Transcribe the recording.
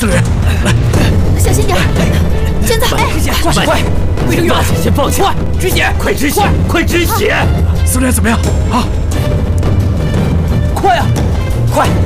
司令，来， 小心点，娟子， 止血，快！卫生员，先抱起，快止血，快止血，快止血！ 司令怎么样？啊， 快啊，快！